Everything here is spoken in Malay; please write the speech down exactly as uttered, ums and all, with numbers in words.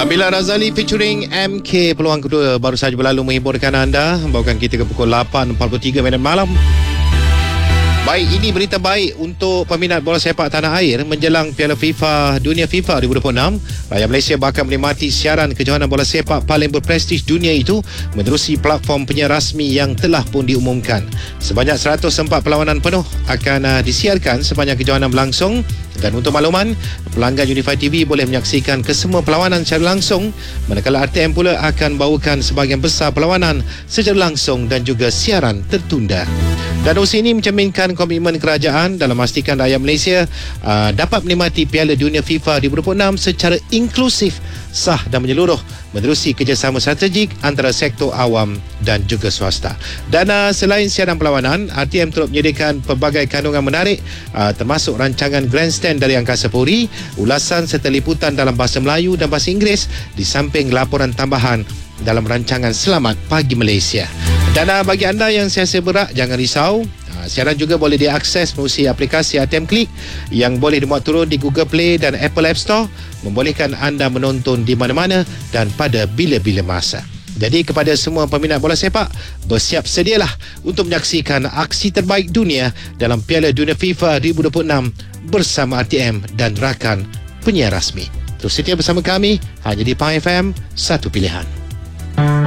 Nabila Razali featuring M K, peluang kedua baru saja berlalu menghiburkan anda, bawakan kita ke pukul lapan empat puluh tiga minit malam. Baik, ini berita baik untuk peminat bola sepak tanah air menjelang Piala FIFA Dunia FIFA dua ribu dua puluh enam. Rakyat Malaysia bakal menikmati siaran kejohanan bola sepak paling berprestij dunia itu menerusi platform penyiar rasmi yang telah pun diumumkan. Sebanyak seratus empat perlawanan penuh akan uh, disiarkan sepanjang kejohanan berlangsung. Dan untuk makluman, pelanggan Unify T V boleh menyaksikan kesemua perlawanan secara langsung, manakala R T M pula akan bawakan sebahagian besar perlawanan secara langsung dan juga siaran tertunda. Dan usaha ini mencerminkan komitmen kerajaan dalam memastikan rakyat Malaysia uh, dapat menikmati Piala Dunia FIFA dua ribu dua puluh enam secara inklusif, sah dan menyeluruh menerusi kerjasama strategik antara sektor awam dan juga swasta. Dan uh, selain siaran perlawanan, R T M turut menyediakan pelbagai kandungan menarik uh, termasuk rancangan Grandstand dari Angkasa Puri, ulasan serta liputan dalam bahasa Melayu dan bahasa Inggeris, di samping laporan tambahan dalam rancangan Selamat Pagi Malaysia. Dan uh, bagi anda yang siasa berat, jangan risau. Uh, siaran juga boleh diakses melalui aplikasi R T M Click yang boleh dimuat turun di Google Play dan Apple App Store, membolehkan anda menonton di mana-mana dan pada bila-bila masa. Jadi kepada semua peminat bola sepak, bersiap sedialah untuk menyaksikan aksi terbaik dunia dalam Piala Dunia FIFA dua ribu dua puluh enam bersama R T M dan rakan penyiar rasmi. Terus setia bersama kami hanya di Pang F M, satu pilihan.